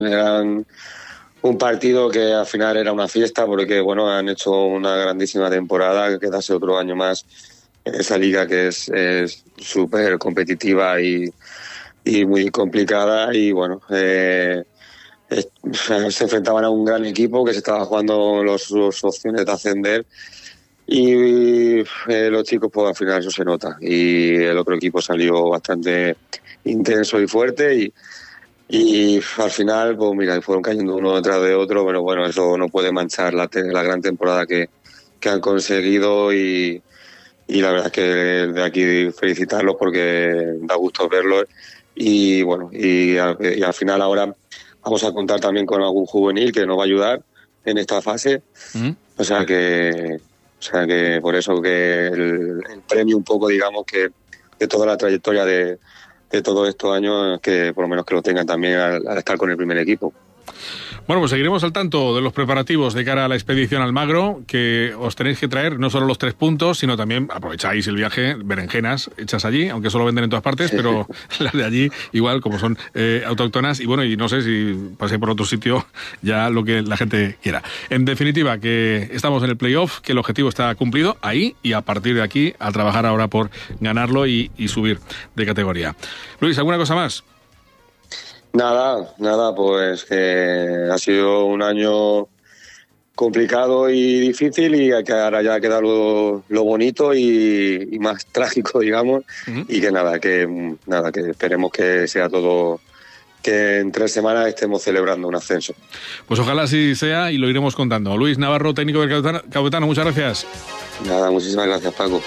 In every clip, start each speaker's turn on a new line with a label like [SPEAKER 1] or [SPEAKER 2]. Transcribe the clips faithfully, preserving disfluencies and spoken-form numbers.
[SPEAKER 1] Eran un partido que al final era una fiesta porque, bueno, han hecho una grandísima temporada, quedarse otro año más en esa liga que es súper competitiva y, y muy complicada. Y, bueno, eh, es, se enfrentaban a un gran equipo que se estaba jugando las opciones de ascender. Y eh, los chicos, pues al final eso se nota. Y el otro equipo salió bastante intenso y fuerte y, y al final, pues mira, fueron cayendo uno detrás de otro, pero bueno, eso no puede manchar la, te- la gran temporada que, que han conseguido y, y la verdad es que de aquí felicitarlos porque da gusto verlos y bueno, y al, y al final ahora vamos a contar también con algún juvenil que nos va a ayudar en esta fase. Mm. O sea que... O sea que por eso que el, el premio un poco, digamos, que de toda la trayectoria de, de todos estos años, que por lo menos que lo tengan también al, al estar con el primer equipo.
[SPEAKER 2] Bueno, pues seguiremos al tanto de los preparativos de cara a la expedición Almagro, que os tenéis que traer no solo los tres puntos, sino también aprovecháis el viaje, berenjenas hechas allí, aunque solo venden en todas partes, pero las de allí igual, como son eh, autóctonas, y bueno, y no sé si paséis por otro sitio, ya lo que la gente quiera. En definitiva, que estamos en el playoff, que el objetivo está cumplido ahí, y a partir de aquí, a trabajar ahora por ganarlo y, y subir de categoría. Luis, ¿alguna cosa más?
[SPEAKER 1] Nada, nada, pues que ha sido un año complicado y difícil y que ahora ya queda lo, lo bonito y, y más trágico, digamos, uh-huh. y que nada, que nada, que esperemos que sea todo, que en tres semanas estemos celebrando un ascenso.
[SPEAKER 2] Pues ojalá así sea y lo iremos contando. Luis Navarro, técnico del Caudetano, muchas gracias.
[SPEAKER 1] Nada, muchísimas gracias, Paco.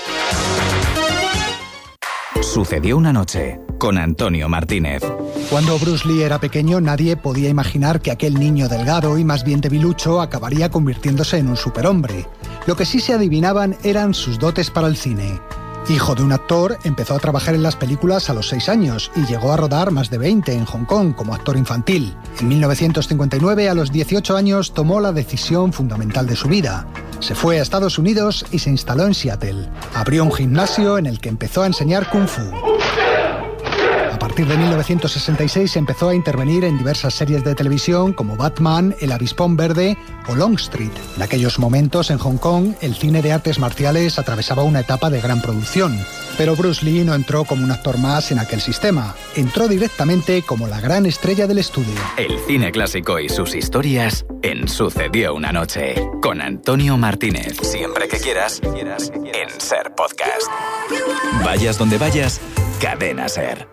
[SPEAKER 3] Sucedió una noche con Antonio Martínez.
[SPEAKER 4] Cuando Bruce Lee era pequeño, nadie podía imaginar que aquel niño delgado y más bien debilucho acabaría convirtiéndose en un superhombre. Lo que sí se adivinaban eran sus dotes para el cine. Hijo de un actor, empezó a trabajar en las películas a los seis años y llegó a rodar más de veinte en Hong Kong como actor infantil. En mil novecientos cincuenta y nueve, a los dieciocho años, tomó la decisión fundamental de su vida. Se fue a Estados Unidos y se instaló en Seattle. Abrió un gimnasio en el que empezó a enseñar Kung Fu. A partir de mil novecientos sesenta y seis empezó a intervenir en diversas series de televisión como Batman, El Avispón Verde o Longstreet. En aquellos momentos en Hong Kong el cine de artes marciales atravesaba una etapa de gran producción. Pero Bruce Lee no entró como un actor más en aquel sistema. Entró directamente como la gran estrella del estudio.
[SPEAKER 3] El cine clásico y sus historias en Sucedió una noche con Antonio Martínez. Siempre que quieras, en Ser Podcast. Vayas donde vayas, Cadena Ser.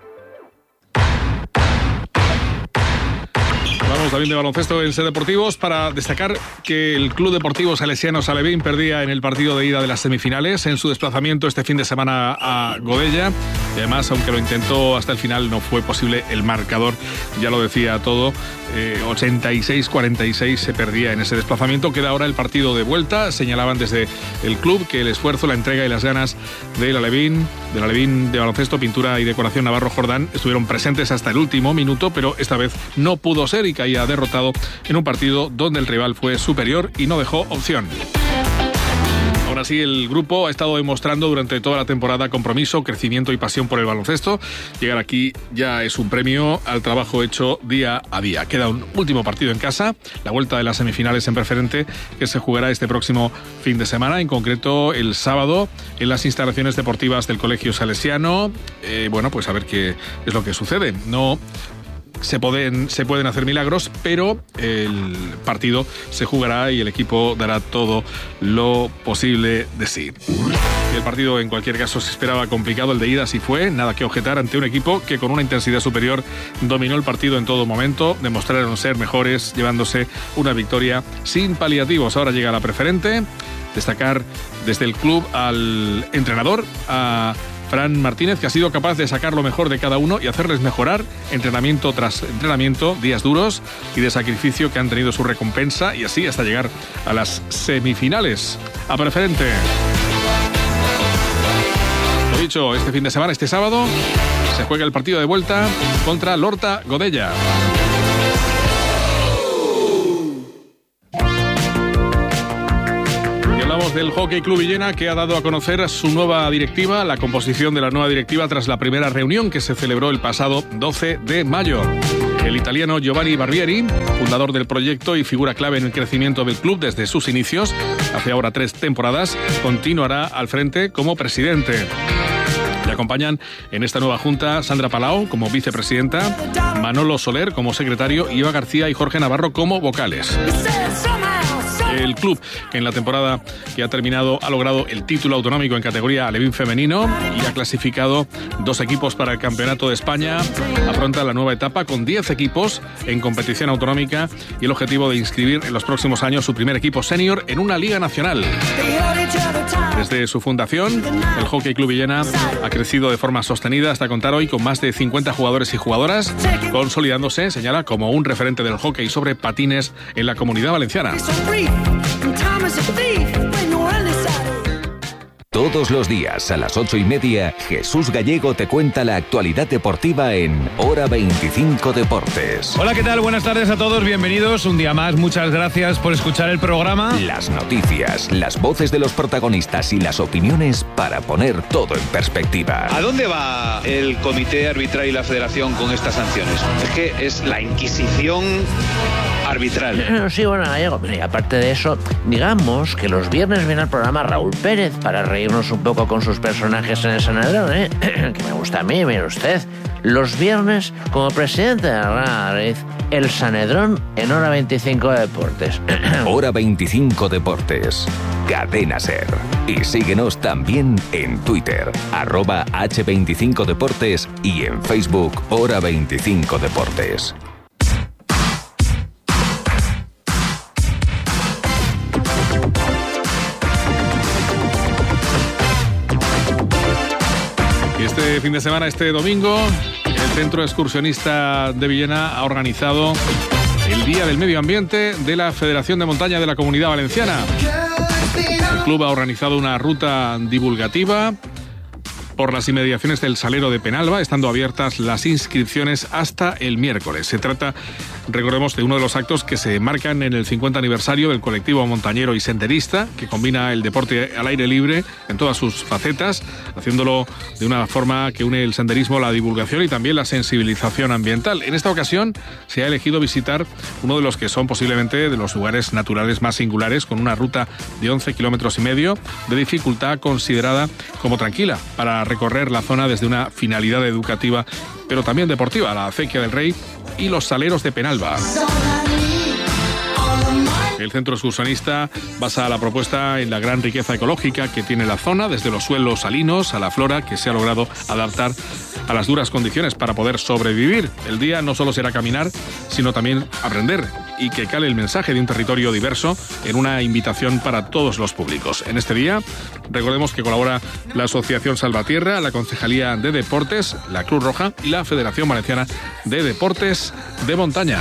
[SPEAKER 2] Hablamos también de baloncesto en Ser Deportivos para destacar que el Club Deportivo Salesiano Salevín perdía en el partido de ida de las semifinales en su desplazamiento este fin de semana a Godella y además, aunque lo intentó hasta el final, no fue posible el marcador, ya lo decía todo, eh, ochenta y seis cuarenta y seis se perdía en ese desplazamiento. Queda ahora el partido de vuelta. Señalaban desde el club que el esfuerzo, la entrega y las ganas del Alevín, del Alevín de baloncesto, pintura y decoración Navarro Jordán estuvieron presentes hasta el último minuto, pero esta vez no pudo ser y caía derrotado en un partido donde el rival fue superior y no dejó opción. Aún así, el grupo ha estado demostrando durante toda la temporada compromiso, crecimiento y pasión por el baloncesto. Llegar aquí ya es un premio al trabajo hecho día a día. Queda un último partido en casa, la vuelta de las semifinales en preferente, que se jugará este próximo fin de semana, en concreto el sábado, en las instalaciones deportivas del Colegio Salesiano. Eh, bueno, pues a ver qué es lo que sucede. No... Se pueden, se pueden hacer milagros, pero el partido se jugará y el equipo dará todo lo posible de sí. El partido, en cualquier caso, se esperaba complicado. El de ida sí fue, nada que objetar ante un equipo que con una intensidad superior dominó el partido en todo momento. Demostraron ser mejores, llevándose una victoria sin paliativos. Ahora llega la preferente. Destacar desde el club al entrenador, a Fran Martínez, que ha sido capaz de sacar lo mejor de cada uno y hacerles mejorar entrenamiento tras entrenamiento, días duros y de sacrificio que han tenido su recompensa, y así hasta llegar a las semifinales. A preferente. Lo dicho, este fin de semana, este sábado, se juega el partido de vuelta contra Lorta Godella. Del Hockey Club Villena, que ha dado a conocer su nueva directiva, la composición de la nueva directiva tras la primera reunión que se celebró el pasado doce de mayo. El El italiano Giovanni Barbieri, fundador del proyecto y figura clave en el crecimiento del club desde sus inicios, hace ahora tres temporadas, continuará al frente como presidente. Le acompañan en esta nueva junta Sandra Palau como vicepresidenta, Manolo Soler como secretario y Eva García y Jorge Navarro como vocales. El club, que en la temporada que ha terminado ha logrado el título autonómico en categoría alevín femenino y ha clasificado dos equipos para el Campeonato de España, afronta la nueva etapa con diez equipos en competición autonómica y el objetivo de inscribir en los próximos años su primer equipo senior en una liga nacional. Desde su fundación, el Hockey Club Villena ha crecido de forma sostenida hasta contar hoy con más de cincuenta jugadores y jugadoras, consolidándose, señala, como un referente del hockey sobre patines en la Comunidad Valenciana.
[SPEAKER 3] Todos los días a las ocho y media, Jesús Gallego te cuenta la actualidad deportiva en Hora veinticinco Deportes.
[SPEAKER 5] Hola, ¿qué tal? Buenas tardes a todos, bienvenidos un día más. Muchas gracias por escuchar el programa.
[SPEAKER 3] Las noticias, las voces de los protagonistas y las opiniones para poner todo en perspectiva.
[SPEAKER 6] ¿A dónde va el comité arbitral y la federación con estas sanciones? Es que es la Inquisición arbitral.
[SPEAKER 7] Sí, bueno, Gallego, y aparte de eso, digamos que los viernes viene al programa Raúl Pérez para reírnos un poco con sus personajes en el Sanedrón, ¿eh? Que me gusta a mí, mire usted. Los viernes, como presidente de la Real Madrid, el Sanedrón en Hora veinticinco Deportes.
[SPEAKER 3] Hora veinticinco Deportes. Cadena Ser. Y síguenos también en Twitter, arroba hache veinticinco Deportes y en Facebook, Hora veinticinco Deportes.
[SPEAKER 2] Este fin de semana, este domingo, el Centro Excursionista de Villena ha organizado el Día del Medio Ambiente de la Federación de Montaña de la Comunidad Valenciana. El club ha organizado una ruta divulgativa por las inmediaciones del Salero de Penalba, estando abiertas las inscripciones hasta el miércoles. Se trata, recordemos, de uno de los actos que se marcan en el cincuenta aniversario del colectivo montañero y senderista, que combina el deporte al aire libre en todas sus facetas, haciéndolo de una forma que une el senderismo, la divulgación y también la sensibilización ambiental. En esta ocasión se ha elegido visitar uno de los que son posiblemente de los lugares naturales más singulares, con una ruta de once kilómetros y medio de dificultad considerada como tranquila para recorrer la zona desde una finalidad educativa, pero también deportiva, la Acequia del Rey y los Saleros de Penalba. El centro excursionista basa la propuesta en la gran riqueza ecológica que tiene la zona, desde los suelos salinos a la flora que se ha logrado adaptar a las duras condiciones para poder sobrevivir. El día no solo será caminar, sino también aprender y que cale el mensaje de un territorio diverso en una invitación para todos los públicos. En este día, recordemos que colabora la Asociación Salvatierra, la Concejalía de Deportes, la Cruz Roja y la Federación Valenciana de Deportes de Montaña.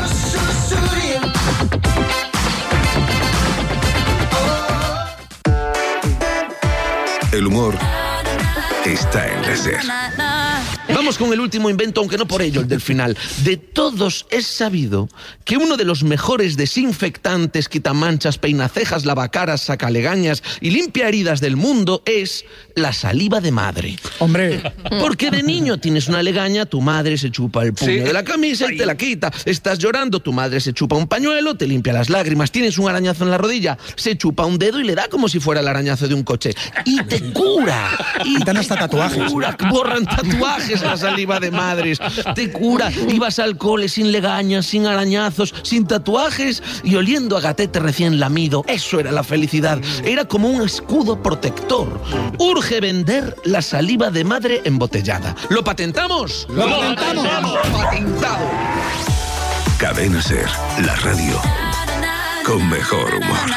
[SPEAKER 8] El humor está en la SER.
[SPEAKER 9] Vamos con el último invento, aunque no por ello el del final. De todos es sabido que uno de los mejores desinfectantes, quitamanchas, peinacejas, lavacaras, sacalegañas y limpia heridas del mundo es la saliva de madre.
[SPEAKER 4] Hombre.
[SPEAKER 9] Porque de niño tienes una legaña, tu madre se chupa el puño
[SPEAKER 2] Sí.
[SPEAKER 9] de la camisa y te la quita. Estás llorando, tu madre se chupa un pañuelo, te limpia las lágrimas. Tienes un arañazo en la rodilla, se chupa un dedo y le da como si fuera el arañazo de un coche. Y te cura. Y
[SPEAKER 4] Quitan hasta tatuajes.
[SPEAKER 9] Cura, borran tatuajes la saliva de madres. Te cura. Ibas al cole sin legañas, sin arañazos, sin tatuajes y oliendo a gatete recién lamido. Eso era la felicidad. Era como un escudo protector. Urge vender la saliva de madre embotellada. ¿Lo patentamos?
[SPEAKER 4] ¡Lo patentamos!
[SPEAKER 9] Patentado.
[SPEAKER 8] Cadena SER, la radio con mejor humor.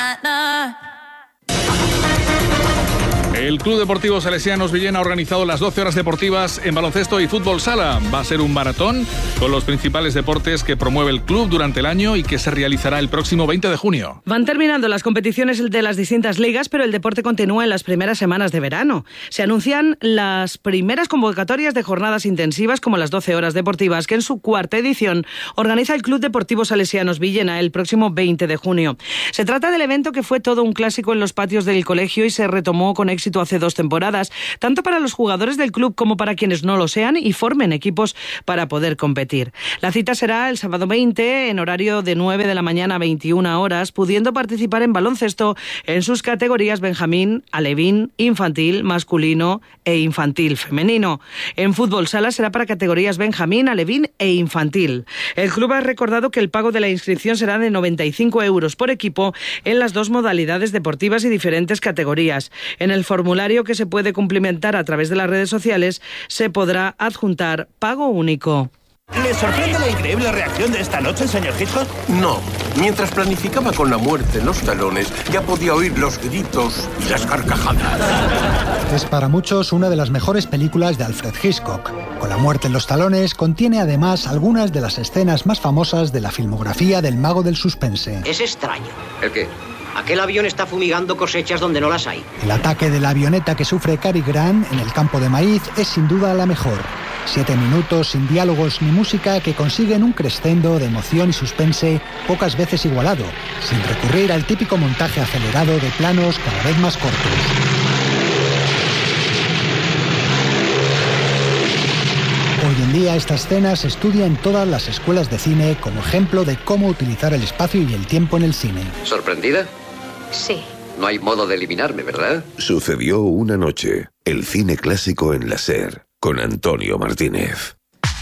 [SPEAKER 2] El Club Deportivo Salesianos Villena ha organizado las doce horas deportivas en baloncesto y fútbol sala. Va a ser un maratón con los principales deportes que promueve el club durante el año y que se realizará el próximo veinte de junio.
[SPEAKER 10] Van terminando las competiciones de las distintas ligas, pero el deporte continúa en las primeras semanas de verano. Se anuncian las primeras convocatorias de jornadas intensivas como las doce horas deportivas que en su cuarta edición organiza el Club Deportivo Salesianos Villena el próximo veinte de junio. Se trata del evento que fue todo un clásico en los patios del colegio y se retomó con éxito éxito hace dos temporadas, tanto para los jugadores del club como para quienes no lo sean y formen equipos para poder competir. La cita será el sábado veinte, en horario de nueve de la mañana a veintiuna horas, pudiendo participar en baloncesto en sus categorías benjamín, alevín, infantil, masculino e infantil femenino. En fútbol sala será para categorías benjamín, alevín e infantil. El club ha recordado que el pago de la inscripción será de noventa y cinco euros por equipo en las dos modalidades deportivas y diferentes categorías. En el formulario, que se puede cumplimentar a través de las redes sociales, se podrá adjuntar pago único.
[SPEAKER 11] ¿Le sorprende la increíble reacción de esta noche, señor Hitchcock?
[SPEAKER 12] No. Mientras planificaba con la muerte en los talones, ya podía oír los gritos y las carcajadas.
[SPEAKER 4] Es para muchos una de las mejores películas de Alfred Hitchcock. Con la muerte en los talones, contiene además algunas de las escenas más famosas de la filmografía del mago del suspense.
[SPEAKER 13] Es extraño. ¿El qué? Aquel avión está fumigando cosechas donde no las hay.
[SPEAKER 4] El ataque de la avioneta que sufre Cary Grant en el campo de maíz es sin duda la mejor. Siete minutos sin diálogos ni música que consiguen un crescendo de emoción y suspense pocas veces igualado, sin recurrir al típico montaje acelerado de planos cada vez más cortos. Hoy en día esta escena se estudia en todas las escuelas de cine como ejemplo de cómo utilizar el espacio y el tiempo en el cine.
[SPEAKER 13] ¿Sorprendida?
[SPEAKER 14] Sí.
[SPEAKER 13] No hay modo de eliminarme, ¿verdad?
[SPEAKER 8] Sucedió una noche. El cine clásico en la SER, con Antonio Martínez.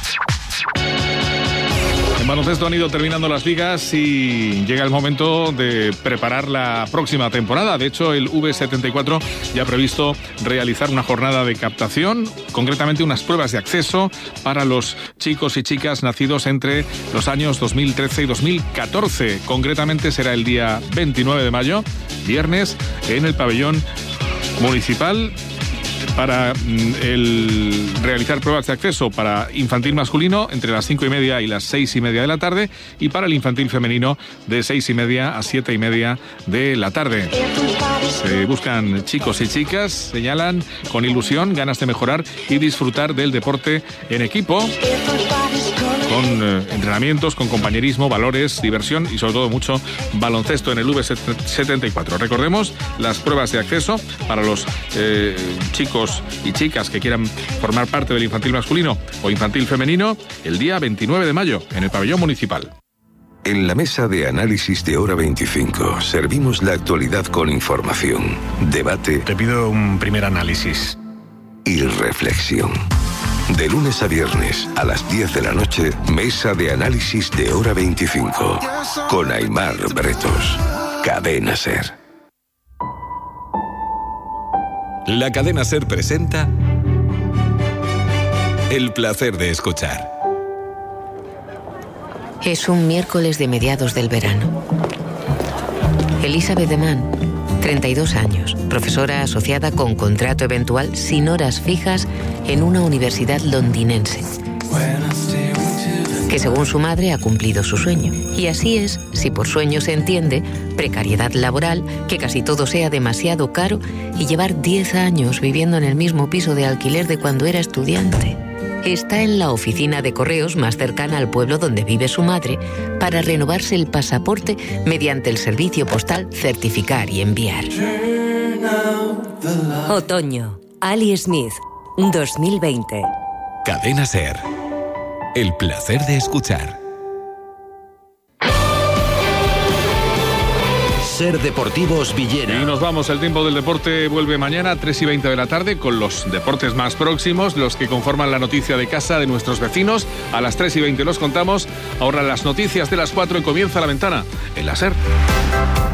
[SPEAKER 2] En baloncesto han ido terminando las ligas y llega el momento de preparar la próxima temporada. De hecho, el V setenta y cuatro ya ha previsto realizar una jornada de captación, concretamente unas pruebas de acceso para los chicos y chicas nacidos entre los años dos mil trece y dos mil catorce. Concretamente será el día veintinueve de mayo, viernes, en el pabellón municipal, para el realizar pruebas de acceso para infantil masculino entre las cinco y media y las seis y media de la tarde, y para el infantil femenino de seis y media a siete y media de la tarde. Se buscan chicos y chicas, señalan, con ilusión, ganas de mejorar y disfrutar del deporte en equipo, con eh, entrenamientos, con compañerismo, valores, diversión y sobre todo mucho baloncesto en el V setenta y cuatro. Recordemos las pruebas de acceso para los eh, chicos y chicas que quieran formar parte del infantil masculino o infantil femenino el día veintinueve de mayo en el pabellón municipal.
[SPEAKER 8] En la mesa de análisis de Hora veinticinco servimos la actualidad con información, debate.
[SPEAKER 15] Te pido un primer análisis.
[SPEAKER 8] Y reflexión. De lunes a viernes a las diez de la noche, mesa de análisis de Hora veinticinco. Con Aimar Bretos. Cadena SER.
[SPEAKER 3] La cadena SER presenta El placer de escuchar.
[SPEAKER 14] Es un miércoles de mediados del verano. Elizabeth Deman, treinta y dos años, profesora asociada con contrato eventual sin horas fijas en una universidad londinense, que según su madre ha cumplido su sueño. Y así es, si por sueño se entiende, precariedad laboral, que casi todo sea demasiado caro y llevar diez años viviendo en el mismo piso de alquiler de cuando era estudiante. Está en la oficina de correos más cercana al pueblo donde vive su madre para renovarse el pasaporte mediante el servicio postal Certificar y Enviar.
[SPEAKER 16] Otoño, Ali Smith, dos mil veinte.
[SPEAKER 3] Cadena SER. El placer de escuchar.
[SPEAKER 17] SER Deportivos Villena.
[SPEAKER 2] Y nos vamos, el tiempo del deporte vuelve mañana a tres y veinte de la tarde con los deportes más próximos, los que conforman la noticia de casa de nuestros vecinos. A las tres y veinte los contamos. Ahora las noticias de las cuatro y comienza La Ventana en la SER.